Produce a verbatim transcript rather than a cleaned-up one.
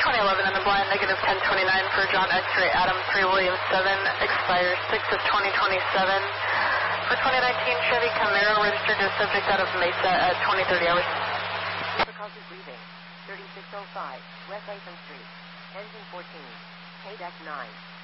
twenty eleven in the blind, negative ten twenty-nine for John X-ray Adam three Williams seven, expires six of twenty twenty-seven. For twenty nineteen Chevy Camaro, registered to subject out of Mesa at twenty thirty hours. Difficulty breathing, thirty-six oh five, West Latham Street, engine fourteen, K D E C nine.